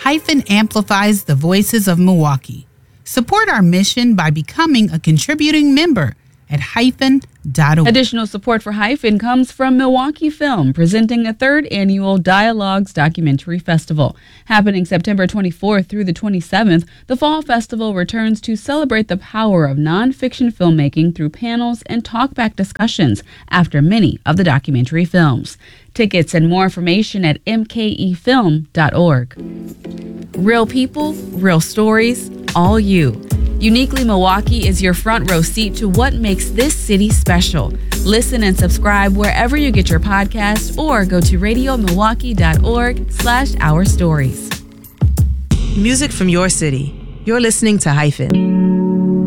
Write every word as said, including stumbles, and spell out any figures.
Hyphen amplifies the voices of Milwaukee. Support our mission by becoming a contributing member at hyphen dot org. Additional support for Hyphen comes from Milwaukee Film, presenting a third annual Dialogues Documentary Festival. Happening September twenty-fourth through the twenty-seventh, the Fall Festival returns to celebrate the power of nonfiction filmmaking through panels and talkback discussions after many of the documentary films. Tickets and more information at m k e film dot org. Real people, real stories, all you. Uniquely Milwaukee is your front row seat to what makes this city special. Listen and subscribe wherever you get your podcasts or go to radio milwaukee dot org slash our stories. Music from your city. You're listening to Hyphen.